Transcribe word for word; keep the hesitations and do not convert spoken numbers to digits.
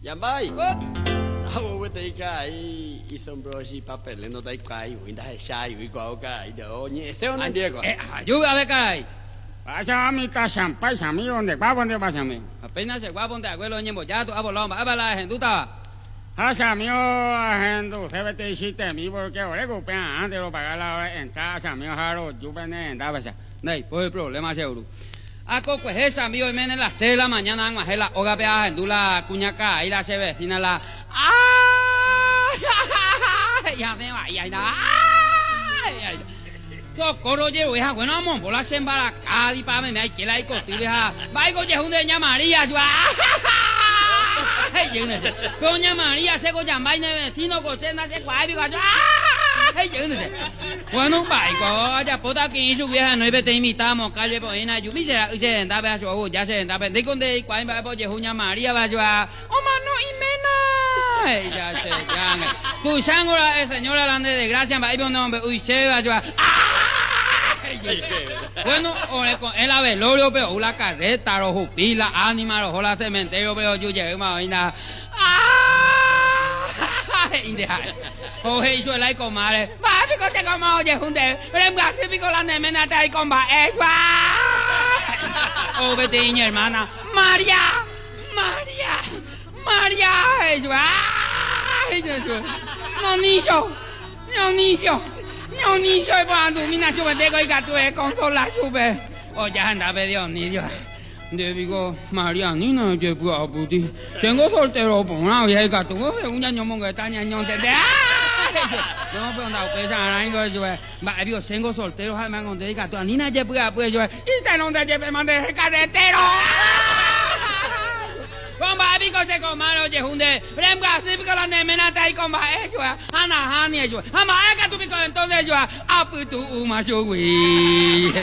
Yambai. Awo betai kai isombrosi papel no dai kai winda sai wi ko kai do ni se on dia ko. Eh, ayuda a ver kai. Pasa a mi casa, pasa a mí donde va donde pasa a mí. Apenas se va donde abuelo ñemo ya tu abuelo va a la gente ta. Pasa mío gente, se ve te hiciste mi porque ahora que pena antes lo pagar la en casa mío jaro, yo vene en daba. Nei, pues el problema seguro. Ako pues esa mío y menen las tres de la mañana más la oga pea en la cuñaca y la se vecina la. ¡Ay! Ya me va, ya ya. Socorro llevo hija, bueno, amor, por la sembara cadi para me hay que la y costilla hija. Vaigo je un de María, yo. Ay, yo no sé. Doña María se go llama y ne vecino cocina se guay, digo yo. Ay, yo no sé. Bueno, vaigo, ya puta que su vieja no vete imitamos calle poena, yo me se se anda a su ya se anda de con de cuál va por Doña María va yo. Oh, mano y mena. Ay, ya se ya. Tu sangre, señora Lande de gracia, va un nombre, uy, se va yo. Bueno, en la velorio pero la carreta, los jupilas, ánima, los holas cementerio, pero yo llegué más vaina. Indeja. Oye, hizo el ay comadre. Va, pico te como oye, junte. Pero en casa pico la nemena te hay comba. Oh, vete, niña hermana. María, María, María. No, niño, no, niño. No, niño, cuando mi nacho me tengo y gato es consola sube. O ya anda pedido niño. Le digo, María, ni no te puedo puti. Tengo soltero por una vieja gato. Un año mongo está año de. No, pero no, pues ahora no yo. Va, digo, tengo soltero, jamás con de gato. Ni na te puedo pues yo. Y te no te lleve mande carretero. Con babico se comaron de hunde, remga se pico la nemena tai con ba ello, ana hani ello, ama ega tu pico entonces yo, apu tu uma yo wi.